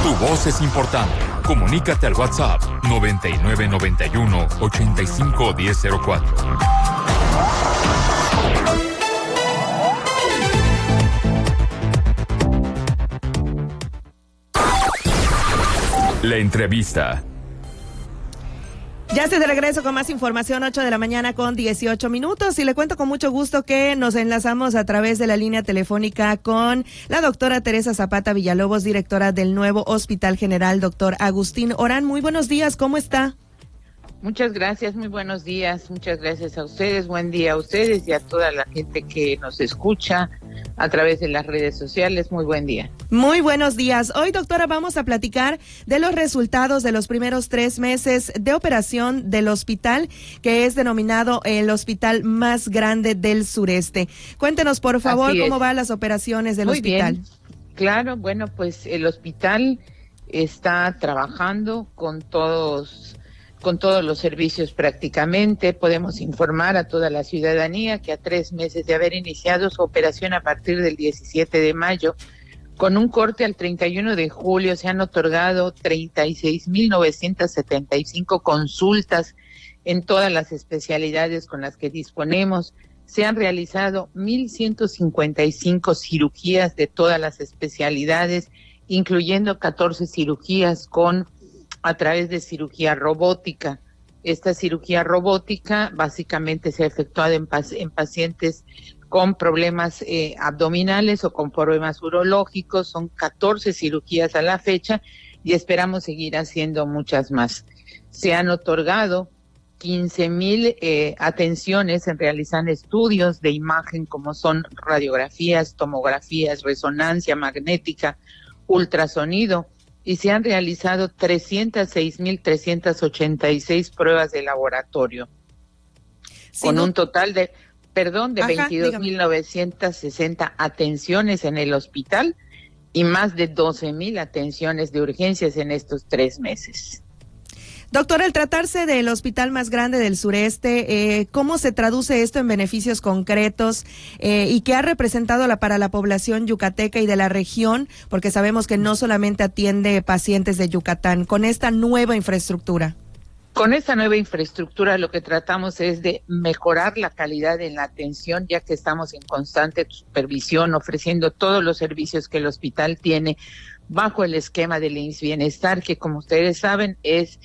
Tu voz es importante. Comunícate al WhatsApp 9991-851004. La entrevista. Ya estoy de regreso con más información, 8 de la mañana con 18 minutos, y le cuento con mucho gusto que nos enlazamos a través de la línea telefónica con la doctora Teresa Zapata Villalobos, directora del nuevo Hospital General Dr. Agustín Orán. Muy buenos días, ¿cómo está? Muchas gracias, muy buenos días, muchas gracias a ustedes, buen día a ustedes y a toda la gente que nos escucha a través de las redes sociales, muy buen día. Muy buenos días. Hoy, doctora, vamos a platicar de los resultados de los primeros 3 meses de operación del hospital, que es denominado el hospital más grande del sureste. Cuéntenos, por favor, cómo van las operaciones del hospital. Bien. Claro, bueno, pues el hospital está trabajando con todos los servicios prácticamente. Podemos informar a toda la ciudadanía que a 3 meses de haber iniciado su operación a partir del 17 de mayo, con un corte al 31 de julio, se han otorgado 36,975 consultas en todas las especialidades con las que disponemos. Se han realizado 1,155 cirugías de todas las especialidades, incluyendo 14 cirugías a través de cirugía robótica. Esta cirugía robótica básicamente se ha efectuado en pacientes con problemas abdominales o con problemas urológicos. Son 14 cirugías a la fecha y esperamos seguir haciendo muchas más. Se han otorgado 15,000 atenciones en realizar estudios de imagen como son radiografías, tomografías, resonancia magnética, ultrasonido, y se han realizado 306,386 pruebas de laboratorio, con un total de 22,960 atenciones en el hospital y más de 12,000 atenciones de urgencias en estos 3 meses. Doctora, al tratarse del hospital más grande del sureste, ¿cómo se traduce esto en beneficios concretos y qué ha representado para la población yucateca y de la región? Porque sabemos que no solamente atiende pacientes de Yucatán, con esta nueva infraestructura. Con esta nueva infraestructura lo que tratamos es de mejorar la calidad en la atención, ya que estamos en constante supervisión, ofreciendo todos los servicios que el hospital tiene bajo el esquema del IMSS Bienestar, que como ustedes saben es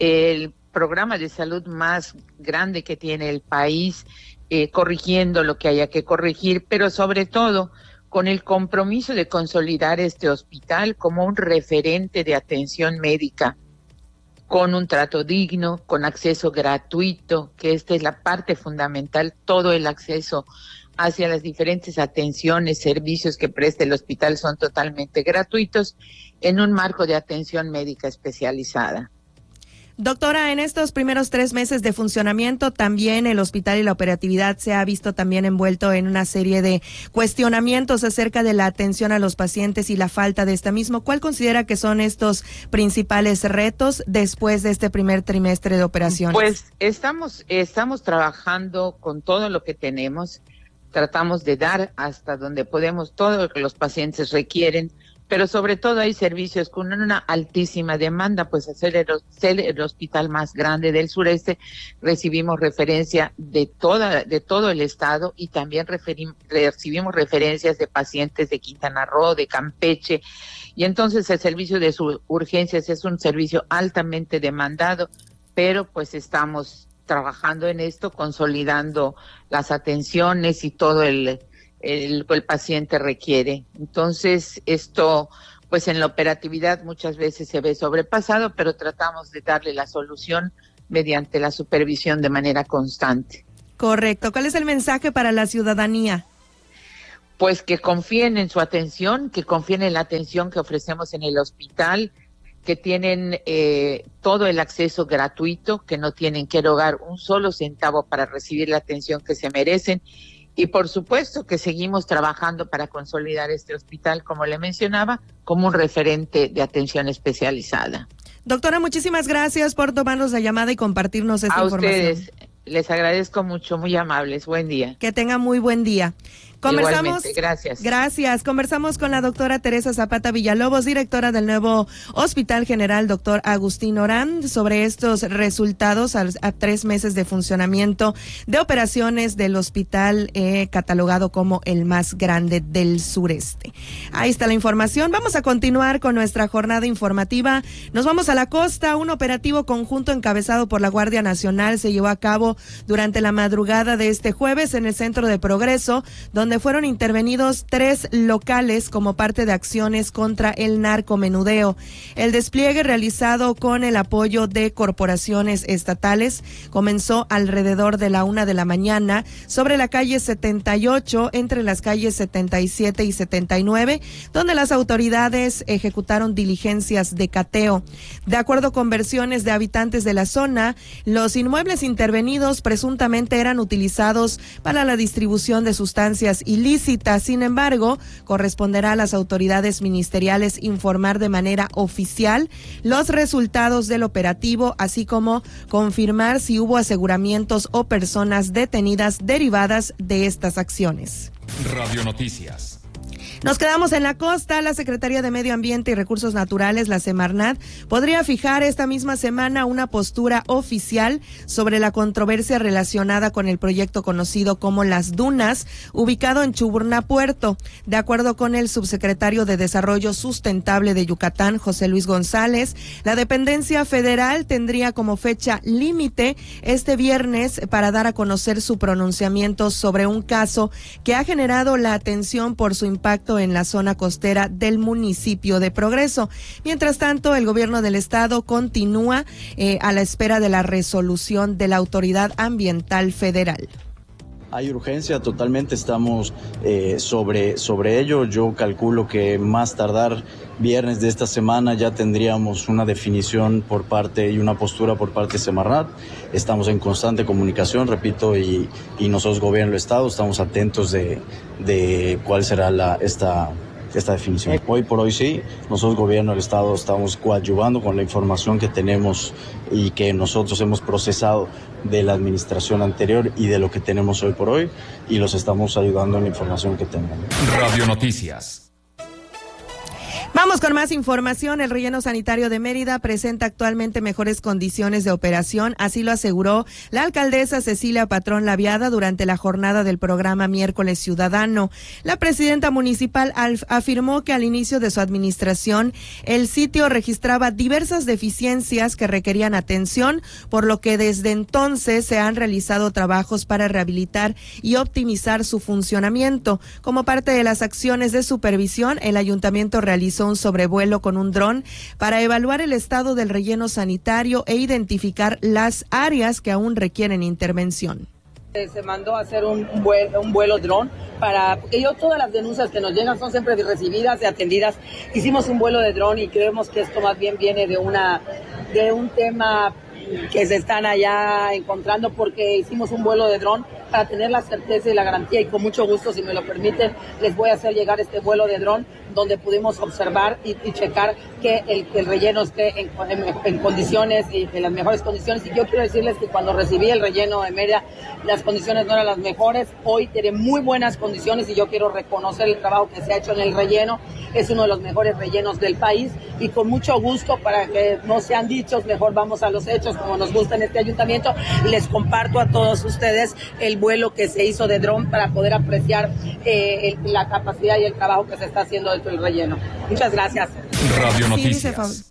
el programa de salud más grande que tiene el país, corrigiendo lo que haya que corregir, pero sobre todo con el compromiso de consolidar este hospital como un referente de atención médica, con un trato digno, con acceso gratuito, que esta es la parte fundamental, todo el acceso hacia las diferentes atenciones, servicios que presta el hospital son totalmente gratuitos, en un marco de atención médica especializada. Doctora, en estos primeros 3 meses de funcionamiento, también el hospital y la operatividad se ha visto también envuelto en una serie de cuestionamientos acerca de la atención a los pacientes y la falta de esta mismo. ¿Cuál considera que son estos principales retos después de este primer trimestre de operaciones? Pues estamos trabajando con todo lo que tenemos, tratamos de dar hasta donde podemos todo lo que los pacientes requieren, pero sobre todo hay servicios con una altísima demanda, pues hacer el hospital más grande del sureste, recibimos referencia de todo el estado y también recibimos referencias de pacientes de Quintana Roo, de Campeche, y entonces el servicio de urgencias es un servicio altamente demandado, pero pues estamos trabajando en esto, consolidando las atenciones y todo el paciente requiere. Entonces, esto, pues en la operatividad muchas veces se ve sobrepasado, pero tratamos de darle la solución mediante la supervisión de manera constante. Correcto. ¿Cuál es el mensaje para la ciudadanía? Pues que confíen en su atención, que confíen en la atención que ofrecemos en el hospital, que tienen todo el acceso gratuito, que no tienen que erogar un solo centavo para recibir la atención que se merecen. Y por supuesto que seguimos trabajando para consolidar este hospital, como le mencionaba, como un referente de atención especializada. Doctora, muchísimas gracias por tomarnos la llamada y compartirnos esta información. A ustedes les agradezco mucho, muy amables. Buen día. Que tengan muy buen día. Igualmente, gracias. Gracias. Conversamos con la doctora Teresa Zapata Villalobos, directora del nuevo Hospital General Dr. Agustín Orán, sobre estos resultados a 3 meses de funcionamiento de operaciones del hospital catalogado como el más grande del sureste. Ahí está la información. Vamos a continuar con nuestra jornada informativa. Nos vamos a la costa. Un operativo conjunto encabezado por la Guardia Nacional se llevó a cabo durante la madrugada de este jueves en el Centro de Progreso, donde fueron intervenidos 3 locales como parte de acciones contra el narcomenudeo. El despliegue, realizado con el apoyo de corporaciones estatales, comenzó alrededor de la 1 de la mañana sobre la calle 78, entre las calles 77 y 79, donde las autoridades ejecutaron diligencias de cateo. De acuerdo con versiones de habitantes de la zona, los inmuebles intervenidos presuntamente eran utilizados para la distribución de sustancias ilícitas. Sin embargo, corresponderá a las autoridades ministeriales informar de manera oficial los resultados del operativo, así como confirmar si hubo aseguramientos o personas detenidas derivadas de estas acciones. Radio Noticias. Nos quedamos en la costa. La Secretaría de Medio Ambiente y Recursos Naturales, la Semarnat, podría fijar esta misma semana una postura oficial sobre la controversia relacionada con el proyecto conocido como Las Dunas, ubicado en Chuburná, Puerto. De acuerdo con el subsecretario de Desarrollo Sustentable de Yucatán, José Luis González, la dependencia federal tendría como fecha límite este viernes para dar a conocer su pronunciamiento sobre un caso que ha generado la atención por su impacto en la zona costera del municipio de Progreso. Mientras tanto, el gobierno del estado continúa a la espera de la resolución de la Autoridad Ambiental Federal. Hay urgencia, totalmente estamos sobre ello. Yo calculo que más tardar viernes de esta semana ya tendríamos una definición por parte y una postura por parte de Semarnat. Estamos en constante comunicación, repito, y nosotros, gobierno del estado, estamos atentos de cuál será esta definición. Hoy por hoy sí, nosotros, gobierno del estado, estamos coadyuvando con la información que tenemos y que nosotros hemos procesado de la administración anterior y de lo que tenemos hoy por hoy, y los estamos ayudando en la información que tenemos. Radio Noticias. Vamos con más información. El relleno sanitario de Mérida presenta actualmente mejores condiciones de operación, así lo aseguró la alcaldesa Cecilia Patrón Laviada durante la jornada del programa Miércoles Ciudadano. La presidenta municipal afirmó que al inicio de su administración el sitio registraba diversas deficiencias que requerían atención, por lo que desde entonces se han realizado trabajos para rehabilitar y optimizar su funcionamiento. Como parte de las acciones de supervisión, el ayuntamiento realizó un sobrevuelo con un dron para evaluar el estado del relleno sanitario e identificar las áreas que aún requieren intervención. Se mandó a hacer un vuelo dron porque todas las denuncias que nos llegan son siempre recibidas y atendidas. Hicimos un vuelo de dron y creemos que esto más bien viene de un tema que se están allá encontrando, porque hicimos un vuelo de dron para tener la certeza y la garantía, y con mucho gusto, si me lo permiten, les voy a hacer llegar este vuelo de dron donde pudimos observar y checar que el relleno esté en condiciones, y en las mejores condiciones. Y yo quiero decirles que cuando recibí el relleno de Mérida, las condiciones no eran las mejores. Hoy tiene muy buenas condiciones y yo quiero reconocer el trabajo que se ha hecho en el relleno. Es uno de los mejores rellenos del país, y con mucho gusto, para que no sean dichos, mejor vamos a los hechos, como nos gusta en este ayuntamiento. Les comparto a todos ustedes el vuelo que se hizo de dron para poder apreciar la capacidad y el trabajo que se está haciendo dentro del relleno. Muchas gracias. Radio Noticias.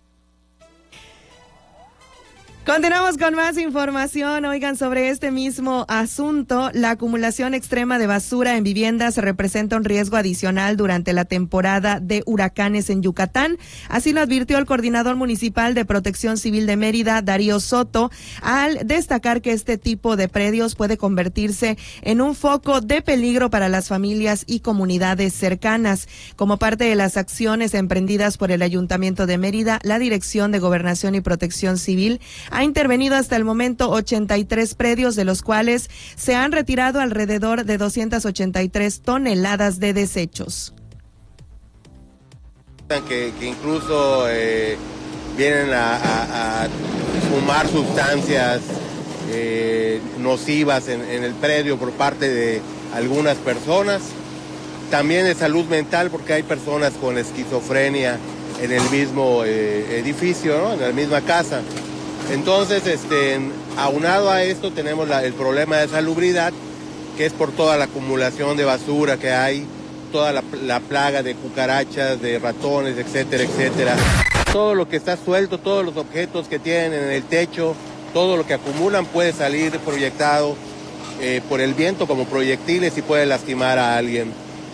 Continuamos con más información. Oigan, sobre este mismo asunto, la acumulación extrema de basura en viviendas representa un riesgo adicional durante la temporada de huracanes en Yucatán. Así lo advirtió el coordinador municipal de Protección Civil de Mérida, Darío Soto, al destacar que este tipo de predios puede convertirse en un foco de peligro para las familias y comunidades cercanas. Como parte de las acciones emprendidas por el Ayuntamiento de Mérida, la Dirección de Gobernación y Protección Civil ha intervenido hasta el momento 83 predios, de los cuales se han retirado alrededor de 283 toneladas de desechos. Que incluso vienen a fumar sustancias nocivas en el predio por parte de algunas personas. también de salud mental, porque hay personas con esquizofrenia en el mismo edificio, ¿no? En la misma casa. Entonces, aunado a esto, tenemos el problema de salubridad, que es por toda la acumulación de basura que hay, toda la plaga de cucarachas, de ratones, etcétera, etcétera. Todo lo que está suelto, todos los objetos que tienen en el techo, todo lo que acumulan puede salir proyectado por el viento como proyectiles y puede lastimar a alguien.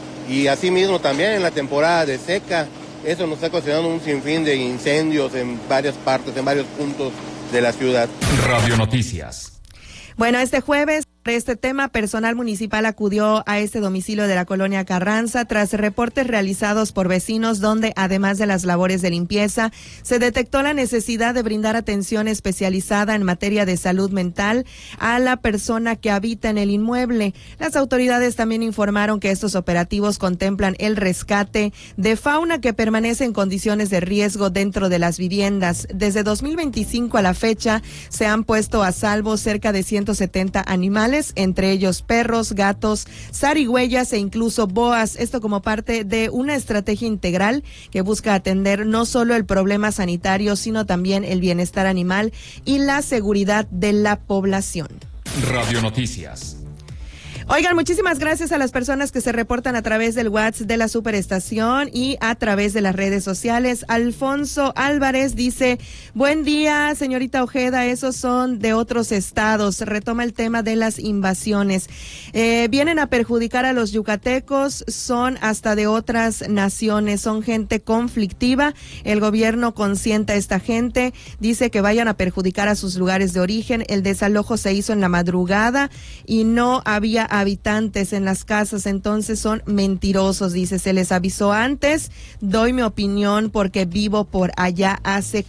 Y asimismo también en la temporada de seca, eso nos está ocasionando un sinfín de incendios en varias partes, en varios puntos de la ciudad. Radio Noticias. Bueno, este jueves, por este tema, personal municipal acudió a este domicilio de la colonia Carranza tras reportes realizados por vecinos donde, además de las labores de limpieza, se detectó la necesidad de brindar atención especializada en materia de salud mental a la persona que habita en el inmueble. Las autoridades también informaron que estos operativos contemplan el rescate de fauna que permanece en condiciones de riesgo dentro de las viviendas. Desde 2025 a la fecha se han puesto a salvo cerca de 170 animales, entre ellos perros, gatos, zarigüeyas e incluso boas. Esto como parte de una estrategia integral que busca atender no solo el problema sanitario, sino también el bienestar animal y la seguridad de la población. Radio Noticias. Oigan, muchísimas gracias a las personas que se reportan a través del WhatsApp de la Superestación y a través de las redes sociales. Alfonso Álvarez dice, buen día, señorita Ojeda, esos son de otros estados. Retoma el tema de las invasiones. Vienen a perjudicar a los yucatecos, son hasta de otras naciones, son gente conflictiva. El gobierno consienta a esta gente, dice que vayan a perjudicar a sus lugares de origen. El desalojo se hizo en la madrugada y no había habitantes en las casas, entonces son mentirosos, dice, se les avisó antes, doy mi opinión porque vivo por allá hace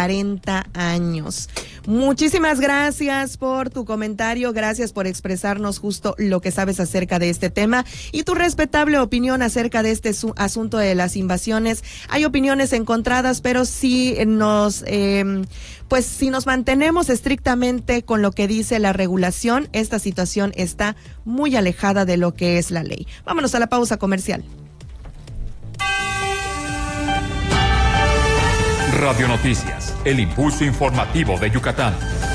40 años. Muchísimas gracias por tu comentario, gracias por expresarnos justo lo que sabes acerca de este tema y tu respetable opinión acerca de este asunto de las invasiones. Hay opiniones encontradas, pero si nos mantenemos estrictamente con lo que dice la regulación, esta situación está muy alejada de lo que es la ley. Vámonos a la pausa comercial. Radio Noticias, el impulso informativo de Yucatán.